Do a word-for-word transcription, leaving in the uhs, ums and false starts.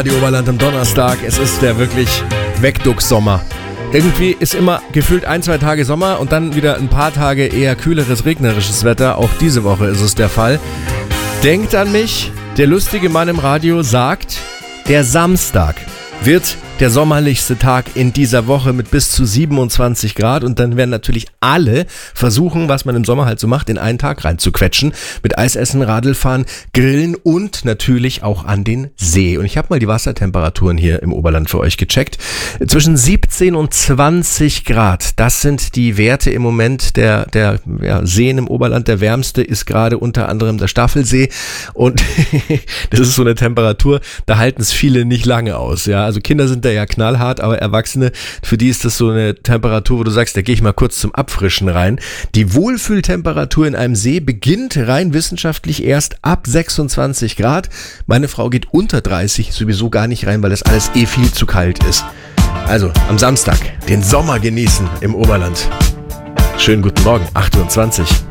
Die Oberland am Donnerstag, es ist der wirklich Wegduck-Sommer. Irgendwie ist immer gefühlt ein, zwei Tage Sommer und dann wieder ein paar Tage eher kühleres, regnerisches Wetter. Auch diese Woche ist es der Fall. Denkt an mich, der lustige Mann im Radio sagt, der Samstag wird der sommerlichste Tag in dieser Woche mit bis zu siebenundzwanzig Grad und dann werden natürlich alle versuchen, was man im Sommer halt so macht, in einen Tag reinzuquetschen. Mit Eisessen, Radlfahren, Grillen und natürlich auch an den See. Und ich habe mal die Wassertemperaturen hier im Oberland für euch gecheckt. Zwischen siebzehn und zwanzig Grad, das sind die Werte im Moment der, der ja, Seen im Oberland. Der wärmste ist gerade unter anderem der Staffelsee und das ist so eine Temperatur, da halten es viele nicht lange aus. Ja, also Kinder sind da ja knallhart, aber Erwachsene, für die ist das so eine Temperatur, wo du sagst, da gehe ich mal kurz zum Abfrischen rein. Die Wohlfühltemperatur in einem See beginnt rein wissenschaftlich erst ab sechsundzwanzig Grad. Meine Frau geht unter dreißig sowieso gar nicht rein, weil das alles eh viel zu kalt ist. Also am Samstag den Sommer genießen im Oberland. Schönen guten Morgen, acht Uhr zwanzig.